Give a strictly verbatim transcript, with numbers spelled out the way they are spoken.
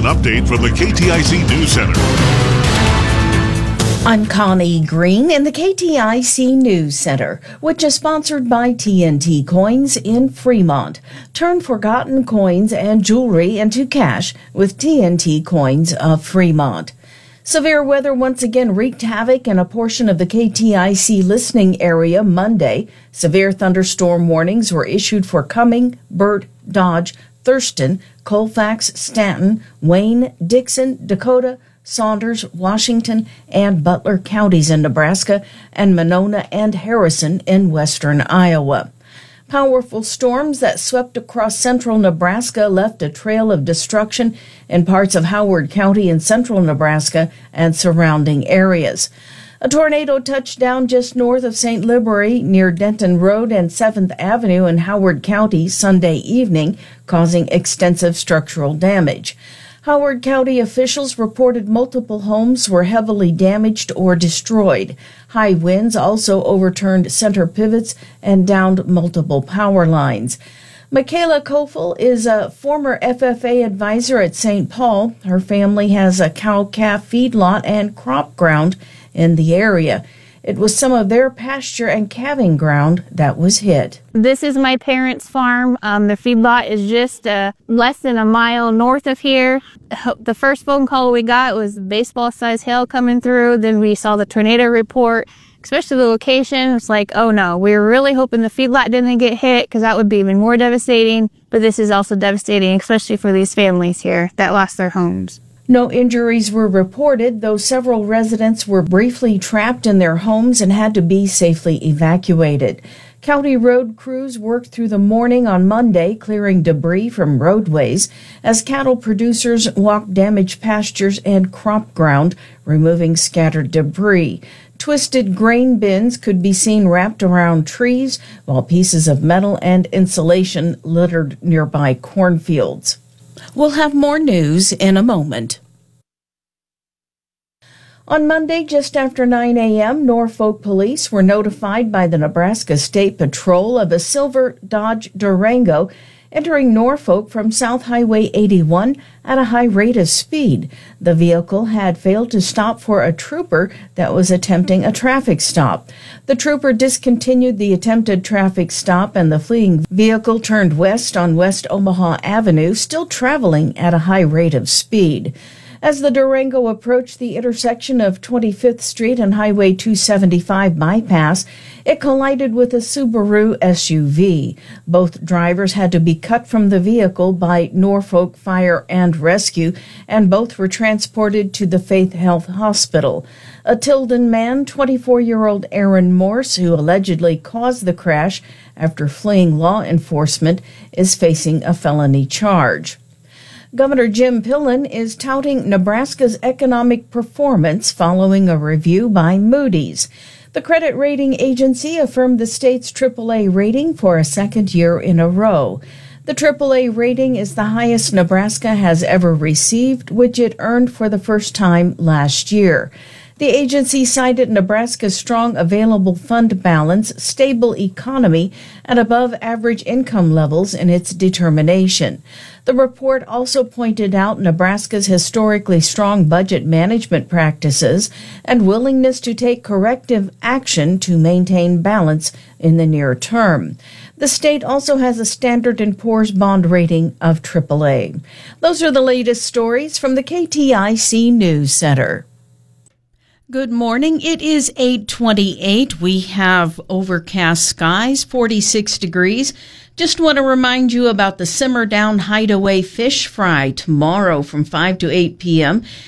an update from the K T I C News Center. I'm Connie Green in the K T I C News Center, which is sponsored by T N T Coins in Fremont. Turn forgotten coins and jewelry into cash with T N T Coins of Fremont. Severe weather once again wreaked havoc in a portion of the K T I C listening area Monday. Severe thunderstorm warnings were issued for Cumming, Burt, Dodge, Thurston, Colfax, Stanton, Wayne, Dixon, Dakota, Saunders, Washington, and Butler counties in Nebraska, and Monona and Harrison in western Iowa. Powerful storms that swept across central Nebraska left a trail of destruction in parts of Howard County in central Nebraska and surrounding areas. A tornado touched down just north of Saint Libory near Denton Road and seventh Avenue in Howard County Sunday evening, causing extensive structural damage. Howard County officials reported multiple homes were heavily damaged or destroyed. High winds also overturned center pivots and downed multiple power lines. Michaela Kofel is a former F F A advisor at Saint Paul. Her family has a cow-calf feedlot and crop ground in the area. It was some of their pasture and calving ground that was hit. This is my parents' farm. Um, the feedlot is just uh, less than a mile north of here. The first phone call we got was baseball-sized hail coming through. Then we saw the tornado report, especially the location. It's like, oh no, we were really hoping the feedlot didn't get hit because that would be even more devastating. But this is also devastating, especially for these families here that lost their homes. No injuries were reported, though several residents were briefly trapped in their homes and had to be safely evacuated. County road crews worked through the morning on Monday, clearing debris from roadways as cattle producers walked damaged pastures and crop ground, removing scattered debris. Twisted grain bins could be seen wrapped around trees, while pieces of metal and insulation littered nearby cornfields. We'll have more news in a moment. On Monday, just after nine a.m., Norfolk police were notified by the Nebraska State Patrol of a silver Dodge Durango entering Norfolk from South Highway eighty-one at a high rate of speed. The vehicle had failed to stop for a trooper that was attempting a traffic stop. The trooper discontinued the attempted traffic stop and the fleeing vehicle turned west on West Omaha Avenue, still traveling at a high rate of speed. As the Durango approached the intersection of twenty-fifth Street and Highway two seventy-five bypass, it collided with a Subaru S U V. Both drivers had to be cut from the vehicle by Norfolk Fire and Rescue, and both were transported to the Faith Health Hospital. A Tilden man, twenty-four-year-old Aaron Morse, who allegedly caused the crash after fleeing law enforcement, is facing a felony charge. Governor Jim Pillen is touting Nebraska's economic performance following a review by Moody's. The credit rating agency affirmed the state's triple A rating for a second year in a row. The triple A rating is the highest Nebraska has ever received, which it earned for the first time last year. The agency cited Nebraska's strong available fund balance, stable economy, and above-average income levels in its determination. The report also pointed out Nebraska's historically strong budget management practices and willingness to take corrective action to maintain balance in the near term. The state also has a Standard and Poor's bond rating of triple A. Those are the latest stories from the K T I C News Center. Good morning. It is eight twenty-eight. We have overcast skies, forty-six degrees. Just want to remind you about the Simmer Down Hideaway Fish Fry tomorrow from five to eight p.m.